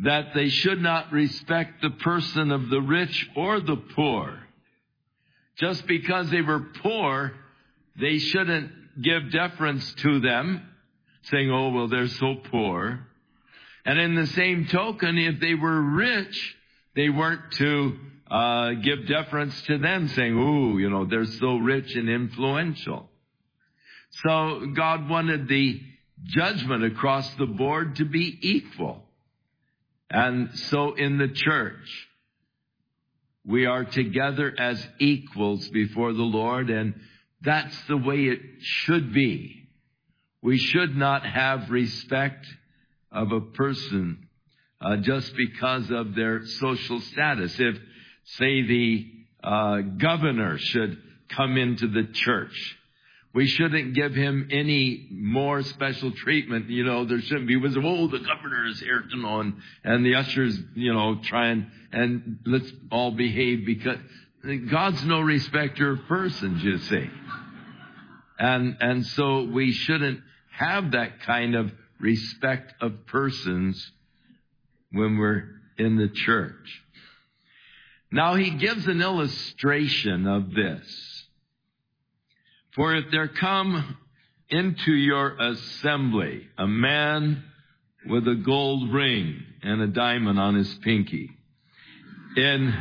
that they should not respect the person of the rich or the poor. Just because they were poor, they shouldn't give deference to them, saying, oh, well, they're so poor. And in the same token, if they were rich, they weren't to give deference to them, saying, ooh, they're so rich and influential. So God wanted the judgment across the board to be equal. And so in the church, we are together as equals before the Lord, and that's the way it should be. We should not have respect of a person just because of their social status. If, say, the governor should come into the church, we shouldn't give him any more special treatment. There shouldn't be, the governor is here, and the ushers, try and let's all behave, because God's no respecter of persons, you see. And so we shouldn't have that kind of respect of persons when we're in the church. Now he gives an illustration of this. For if there come into your assembly a man with a gold ring and a diamond on his pinky, in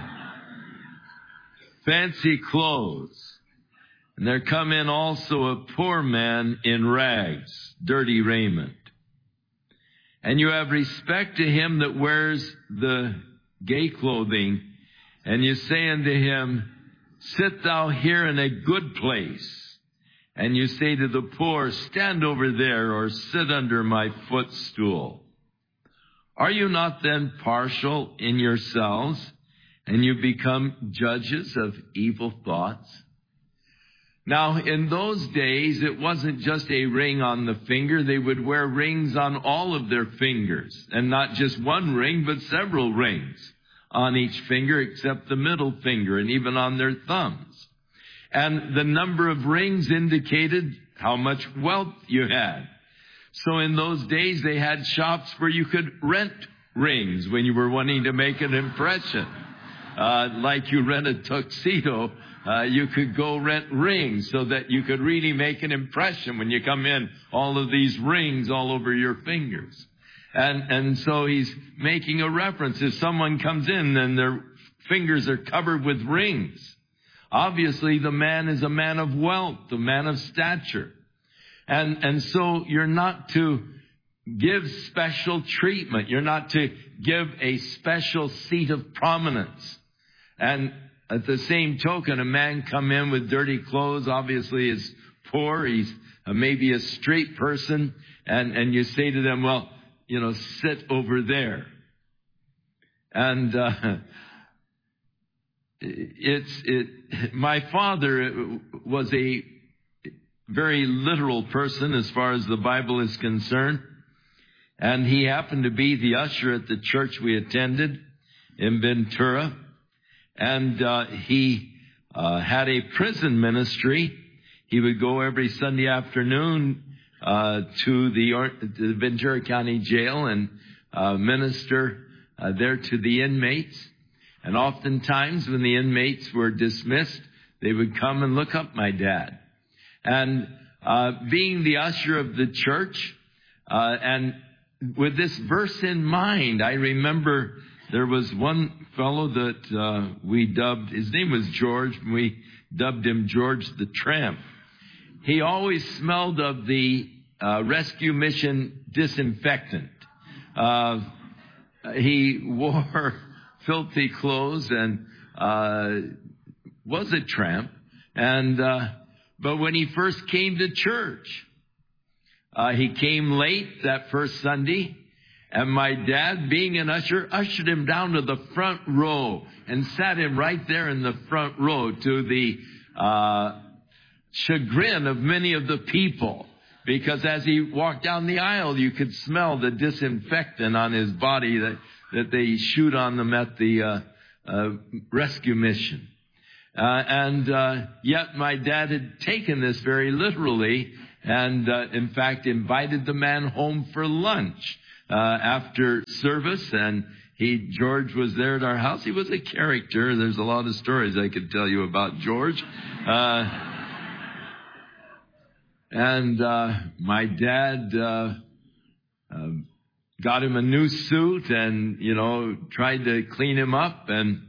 fancy clothes, and there come in also a poor man in rags, dirty raiment, and you have respect to him that wears the gay clothing, and you say unto him, sit thou here in a good place, and you say to the poor, stand over there, or sit under my footstool. Are you not then partial in yourselves, and you become judges of evil thoughts? Now, in those days, it wasn't just a ring on the finger. They would wear rings on all of their fingers, and not just one ring, but several rings on each finger, except the middle finger, and even on their thumbs. And the number of rings indicated how much wealth you had. So in those days, they had shops where you could rent rings when you were wanting to make an impression. Like you rent a tuxedo, you could go rent rings so that you could really make an impression when you come in, all of these rings all over your fingers. And so he's making a reference. If someone comes in and their fingers are covered with rings, obviously the man is a man of wealth, a man of stature. And so you're not to give special treatment. You're not to give a special seat of prominence. And at the same token, a man come in with dirty clothes, obviously is poor. He's maybe a street person. And you say to them, well, sit over there. And my father was a very literal person as far as the Bible is concerned. And he happened to be the usher at the church we attended in Ventura. And he had a prison ministry. He would go every Sunday afternoon to the Ventura County Jail and minister there to the inmates. And oftentimes when the inmates were dismissed, they would come and look up my dad. And being the usher of the church, and with this verse in mind, I remember there was one fellow that we dubbed, his name was George, and we dubbed him George the Tramp. He always smelled of the rescue mission disinfectant. He wore filthy clothes and was a tramp. And but when he first came to church, he came late that first Sunday, and my dad, being an usher, ushered him down to the front row and sat him right there in the front row, to the chagrin of many of the people, because as he walked down the aisle, you could smell the disinfectant on his body that they shoot on them at the rescue mission. Yet my dad had taken this very literally and, in fact, invited the man home for lunch after service, and George was there at our house. He was a character. There's a lot of stories I could tell you about George. And my dad got him a new suit and, tried to clean him up, and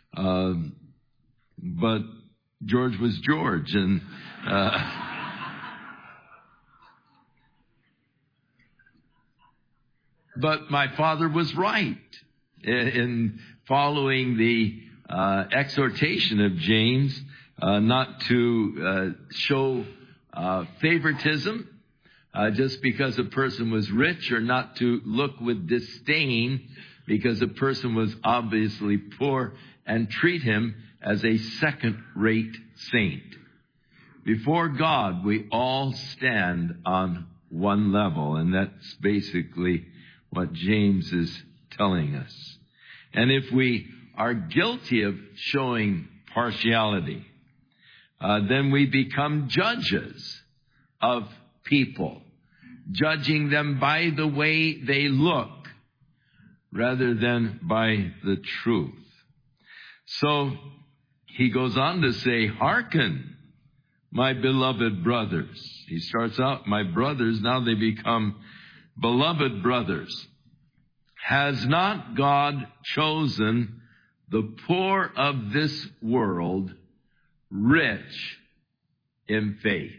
but George was George, and but my father was right in following the exhortation of James not to show favoritism just because a person was rich, or not to look with disdain because a person was obviously poor, and treat him as a second-rate saint. Before God, we all stand on one level, and that's basically what James is telling us. And if we are guilty of showing partiality, then we become judges of people, judging them by the way they look rather than by the truth. So he goes on to say, "Hearken, my beloved brothers." He starts out, "My brothers," now they become beloved brothers. "Has not God chosen the poor of this world rich in faith?"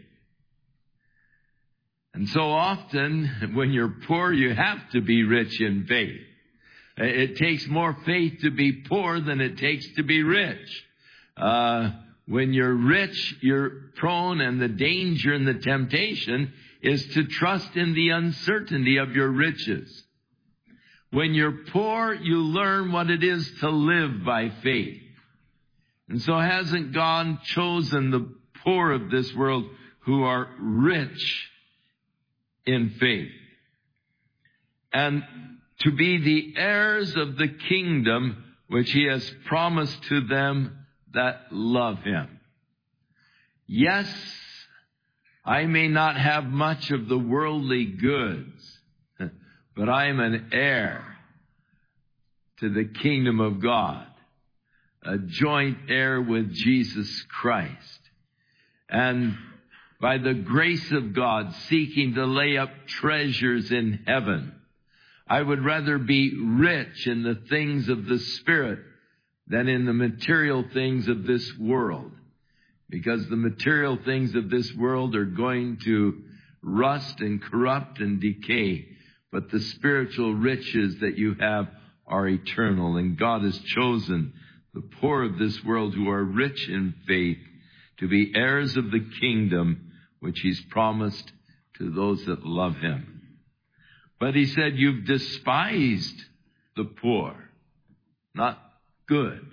And so often, when you're poor, you have to be rich in faith. It takes more faith to be poor than it takes to be rich. When you're rich, you're prone, and the danger and the temptation is to trust in the uncertainty of your riches. When you're poor, you learn what it is to live by faith. And so hasn't God chosen the poor of this world who are rich in faith, and to be the heirs of the kingdom which he has promised to them that love him? Yes, I may not have much of the worldly goods, but I am an heir to the kingdom of God, a joint heir with Jesus Christ, and by the grace of God, seeking to lay up treasures in heaven. I would rather be rich in the things of the Spirit than in the material things of this world, because the material things of this world are going to rust and corrupt and decay, but the spiritual riches that you have are eternal. And God has chosen the poor of this world who are rich in faith to be heirs of the kingdom which he's promised to those that love him. But he said, "You've despised the poor." Not good.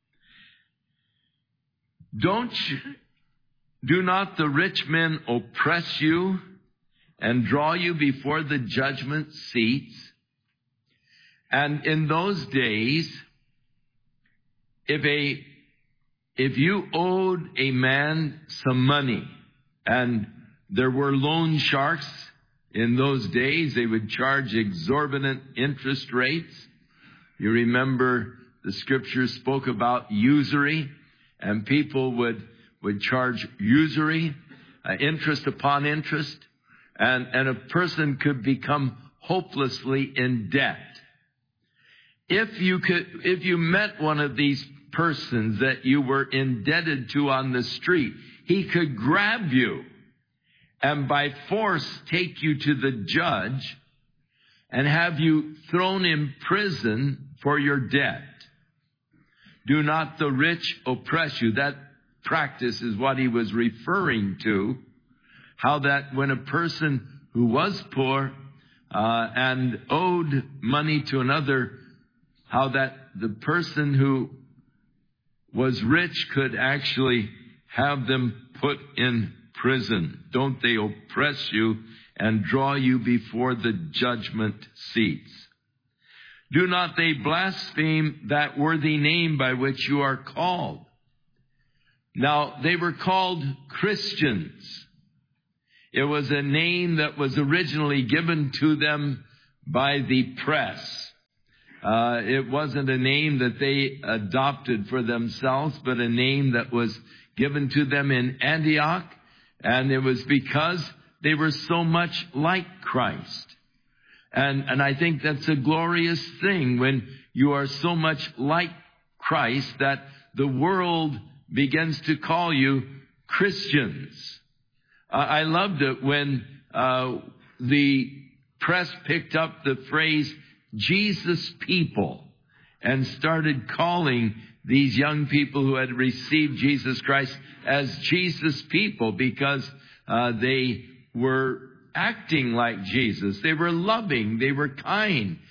Do not the rich men oppress you and draw you before the judgment seats? And in those days, if you owed a man some money, and there were loan sharks in those days, they would charge exorbitant interest rates. You remember the scriptures spoke about usury, and people would charge usury, interest upon interest, and a person could become hopelessly in debt. If you met one of these persons that you were indebted to on the street, he could grab you and by force take you to the judge and have you thrown in prison for your debt. Do not the rich oppress you. That practice is what he was referring to. How that when a person who was poor and owed money to another, how that the person who was rich could actually have them put in prison. Don't they oppress you and draw you before the judgment seats? Do not they blaspheme that worthy name by which you are called? Now, they were called Christians. It was a name that was originally given to them by the press. It wasn't a name that they adopted for themselves, but a name that was given to them in Antioch. And it was because they were so much like Christ. And I think that's a glorious thing when you are so much like Christ that the world begins to call you Christians. I loved it when the press picked up the phrase Jesus people and started calling these young people who had received Jesus Christ as Jesus people because they were acting like Jesus. They were loving. They were kind.